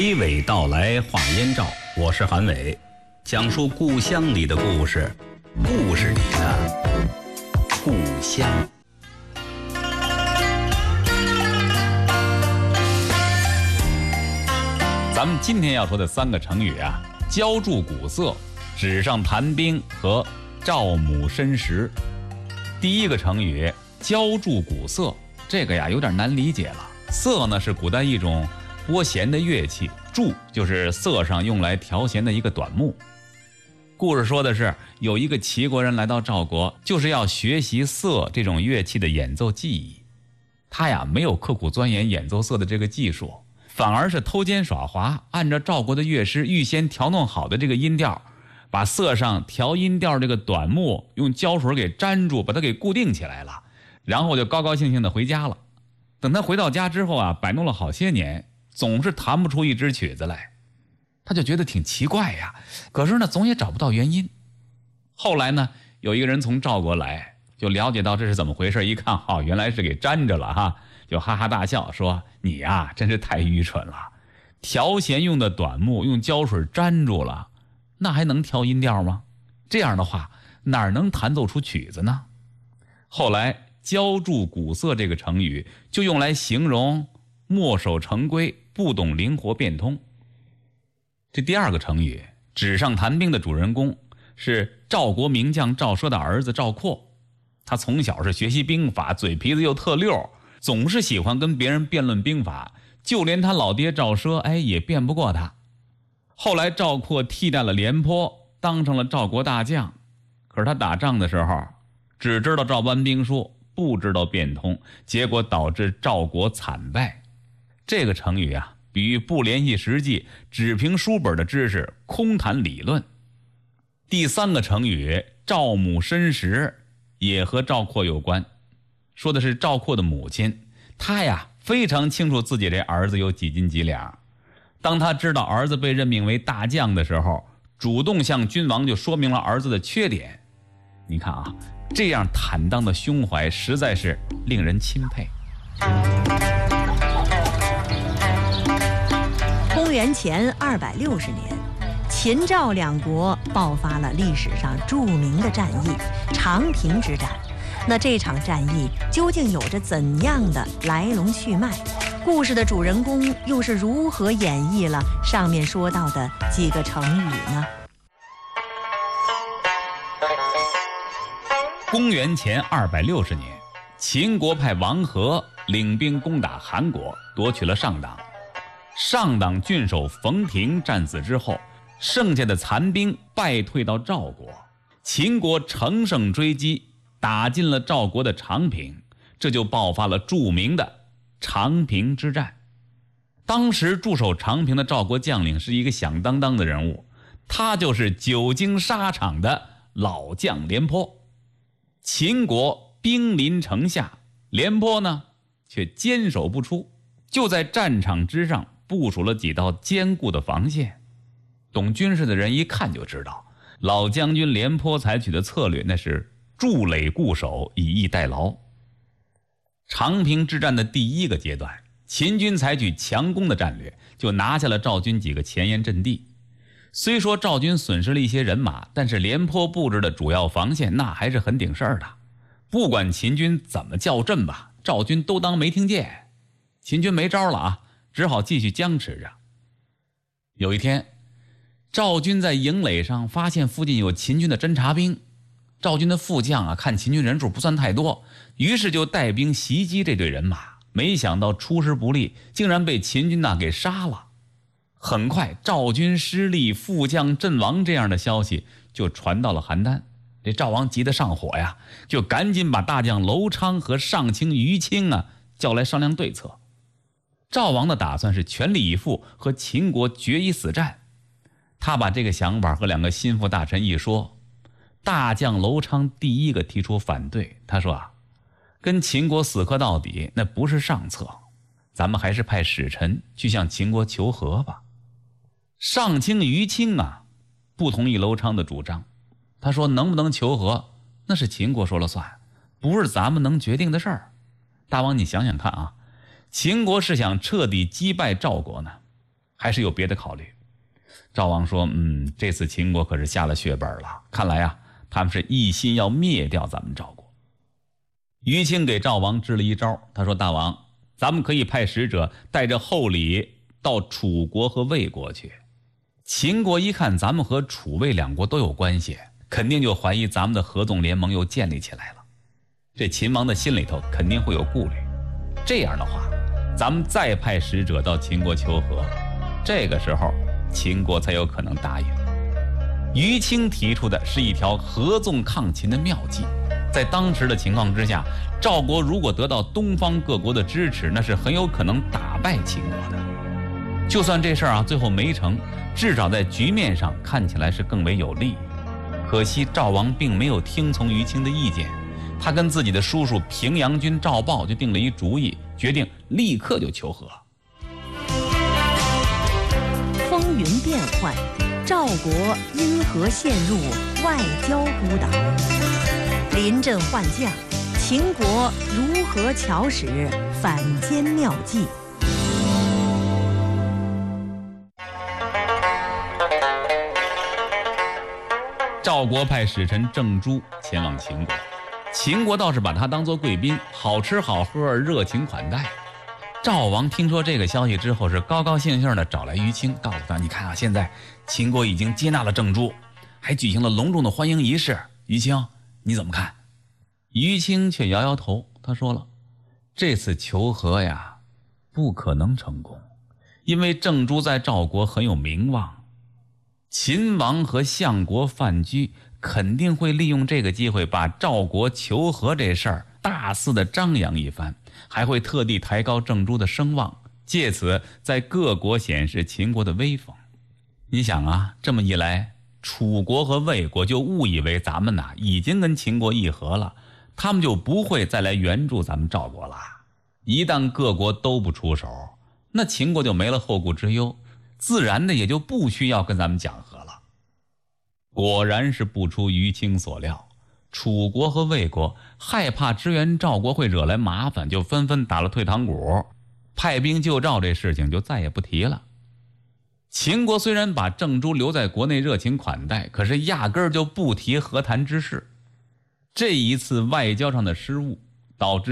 娓娓道来话燕赵，我是韩伟，讲述故乡里的故事，故事里的故乡。 咱们今天要说的3个成语啊，浇筑古色、纸上谈兵和赵母申时。第一个成语浇筑古色，这个呀有点难理解了。瑟呢是古代一种拨弦的乐器，筑就是瑟上用来调弦的一个短木。故事说的是有一个齐国人来到赵国，就是要学习瑟这种乐器的演奏技艺。他呀没有刻苦钻研演奏瑟的这个技术，反而是偷奸耍滑，按照赵国的乐师预先调弄好的这个音调，把瑟上调音调这个短木用胶水给粘住，把它给固定起来了，然后就高高兴兴的回家了。等他回到家之后啊，摆弄了好些年，总是弹不出一支曲子来，他就觉得挺奇怪呀，可是呢总也找不到原因。后来呢有一个人从赵国来，就了解到这是怎么回事，一看原来是给粘着了哈，就哈哈大笑说，你呀真是太愚蠢了，调弦用的短木用胶水粘住了，那还能调音调吗？这样的话哪能弹奏出曲子呢？后来浇筑古色这个成语就用来形容墨守成规，不懂灵活变通。这第2个成语纸上谈兵的主人公是赵国名将赵奢的儿子赵括。他从小是学习兵法，嘴皮子又特溜，总是喜欢跟别人辩论兵法，就连他老爹赵奢也辩不过他。后来赵括替代了廉颇，当上了赵国大将，可是他打仗的时候只知道照搬兵书，不知道变通，结果导致赵国惨败。这个成语啊，比喻不联系实际，只凭书本的知识，空谈理论。第3个成语赵母申时也和赵括有关，说的是赵括的母亲，她呀非常清楚自己这儿子有几斤几两。当他知道儿子被任命为大将的时候，主动向君王就说明了儿子的缺点。你看啊，这样坦荡的胸怀实在是令人钦佩。 公元前260年，秦赵两国爆发了历史上著名的战役长平之战。那这场战役究竟有着怎样的来龙去脉？故事的主人公又是如何演绎了上面说到的几个成语呢？ 公元前260年，秦国派王和领兵攻打韩国，夺取了上党。上党郡守冯亭战死之后，剩下的残兵败退到赵国，秦国乘胜追击，打进了赵国的长平，这就爆发了著名的长平之战。当时驻守长平的赵国将领是一个响当当的人物，他就是久经沙场的老将廉颇。秦国兵临城下，廉颇呢却坚守不出，就在战场之上部署了几道坚固的防线。懂军事的人一看就知道，老将军廉颇采取的策略那是筑垒固守，以逸待劳。长平之战的第1个阶段，秦军采取强攻的战略，就拿下了赵军几个前沿阵地。虽说赵军损失了一些人马，但是廉颇布置的主要防线那还是很顶事儿的。不管秦军怎么叫阵吧，赵军都当没听见。秦军没招了啊，只好继续僵持着。有一天，赵军在营垒上发现附近有秦军的侦察兵，赵军的副将看秦军人数不算太多，于是就带兵袭击这队人马，没想到出师不利，竟然被秦军给杀了。很快赵军失利，副将阵亡这样的消息就传到了邯郸。这赵王急得上火呀，就赶紧把大将楼昌和上卿于青叫来商量对策。赵王的打算是全力以赴和秦国决一死战。他把这个想法和2个心腹大臣一说，大将楼昌第1个提出反对。他说跟秦国死磕到底那不是上策，咱们还是派使臣去向秦国求和吧。上卿于青不同意楼昌的主张，他说能不能求和那是秦国说了算，不是咱们能决定的事儿。大王你想想看秦国是想彻底击败赵国呢， 还是有别的考虑？赵王说，这次秦国可是下了血本了，看来啊，他们是一心要灭掉咱们赵国。于青给赵王支了一招，他说，大王，咱们可以派使者带着厚礼到楚国和魏国去。秦国一看咱们和楚魏两国都有关系，肯定就怀疑咱们的合纵联盟又建立起来了。这秦王的心里头肯定会有顾虑，这样的话，咱们再派使者到秦国求和，这个时候秦国才有可能答应。于青提出的是一条合纵抗秦的妙计，在当时的情况之下，赵国如果得到东方各国的支持，那是很有可能打败秦国的。就算这事儿最后没成，至少在局面上看起来是更为有利。可惜赵王并没有听从于青的意见，他跟自己的叔叔平阳君赵豹就定了一主意，决定立刻就求和。 风云变幻，赵国因何陷入外交孤岛？临阵换将，秦国如何巧使反间妙计？ 赵国派使臣郑珠前往秦国，秦国倒是把他当作贵宾，好吃好喝，热情款待。赵王听说这个消息之后，是高高兴兴的找来于青，告诉他，你看啊，现在秦国已经接纳了郑珠，还举行了隆重的欢迎仪式，于青你怎么看？于青却摇摇头，他说了，这次求和呀不可能成功，因为郑珠在赵国很有名望，秦王和相国范雎肯定会利用这个机会把赵国求和这事儿大肆的张扬一番，还会特地抬高郑珠的声望，借此在各国显示秦国的威风。你想啊，这么一来，楚国和魏国就误以为咱们已经跟秦国议和了，他们就不会再来援助咱们赵国了。一旦各国都不出手，那秦国就没了后顾之忧，自然的也就不需要跟咱们讲和了。果然是不出于青所料，楚国和魏国害怕支援赵国会惹来麻烦，就纷纷打了退堂鼓，派兵救赵这事情就再也不提了。秦国虽然把郑珠留在国内热情款待，可是压根儿就不提和谈之事。这一次外交上的失误，导致